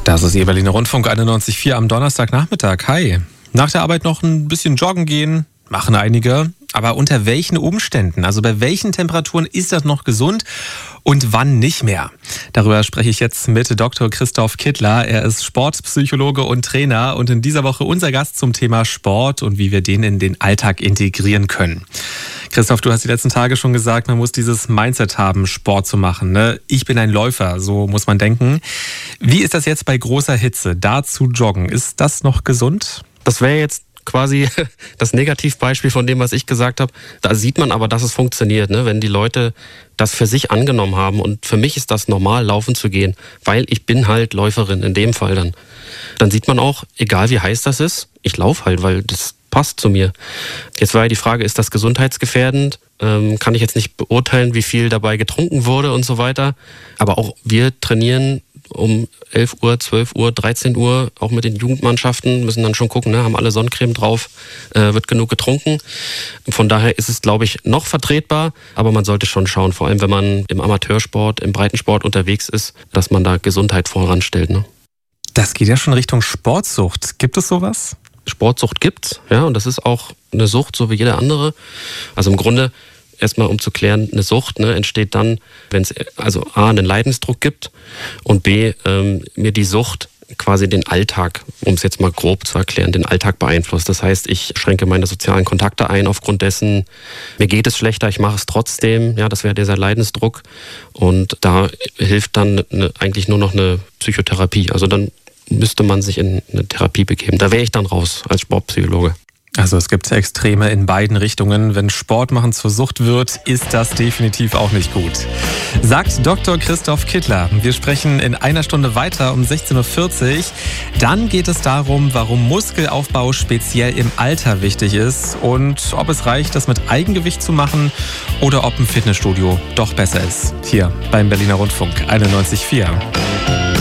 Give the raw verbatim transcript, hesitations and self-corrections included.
Das ist Ihr Berliner Rundfunk einundneunzig Komma vier am Donnerstagnachmittag. Hi. Nach der Arbeit noch ein bisschen joggen gehen, machen einige. Aber unter welchen Umständen, also bei welchen Temperaturen ist das noch gesund und wann nicht mehr? Darüber spreche ich jetzt mit Doktor Christoph Kittler. Er ist Sportpsychologe und Trainer und in dieser Woche unser Gast zum Thema Sport und wie wir den in den Alltag integrieren können. Christoph, du hast die letzten Tage schon gesagt, man muss dieses Mindset haben, Sport zu machen. Ne? Ich bin ein Läufer, so muss man denken. Wie ist das jetzt bei großer Hitze, da zu joggen? Ist das noch gesund? Das wäre jetzt quasi das Negativbeispiel von dem, was ich gesagt habe. Da sieht man aber, dass es funktioniert, ne? Wenn die Leute das für sich angenommen haben. Und für mich ist das normal, laufen zu gehen, weil ich bin halt Läuferin in dem Fall dann. Dann sieht man auch, egal wie heiß das ist, ich laufe halt, weil das passt zu mir. Jetzt war ja die Frage, ist das gesundheitsgefährdend? Ähm, kann ich jetzt nicht beurteilen, wie viel dabei getrunken wurde und so weiter. Aber auch wir trainieren um elf Uhr, zwölf Uhr, dreizehn Uhr, auch mit den Jugendmannschaften, müssen dann schon gucken, ne, haben alle Sonnencreme drauf, äh, wird genug getrunken. Von daher ist es, glaube ich, noch vertretbar, aber man sollte schon schauen, vor allem wenn man im Amateursport, im Breitensport unterwegs ist, dass man da Gesundheit voranstellt. Ne? Das geht ja schon Richtung Sportsucht. Gibt es sowas? Sportsucht gibt's, ja, und das ist auch eine Sucht, so wie jede andere. Also im Grunde, erstmal um zu klären, eine Sucht ne, entsteht dann, wenn es also A, einen Leidensdruck gibt und B, ähm, mir die Sucht quasi den Alltag, um es jetzt mal grob zu erklären, den Alltag beeinflusst. Das heißt, ich schränke meine sozialen Kontakte ein aufgrund dessen, mir geht es schlechter, ich mache es trotzdem. Ja, das wäre dieser Leidensdruck und da hilft dann eine, eigentlich nur noch eine Psychotherapie. Also dann müsste man sich in eine Therapie begeben. Da wäre ich dann raus als Sportpsychologe. Also es gibt Extreme in beiden Richtungen. Wenn Sport machen zur Sucht wird, ist das definitiv auch nicht gut. Sagt Doktor Christoph Kittler. Wir sprechen in einer Stunde weiter um sechzehn Uhr vierzig. Dann geht es darum, warum Muskelaufbau speziell im Alter wichtig ist und ob es reicht, das mit Eigengewicht zu machen oder ob ein Fitnessstudio doch besser ist. Hier beim Berliner Rundfunk einundneunzig Komma vier.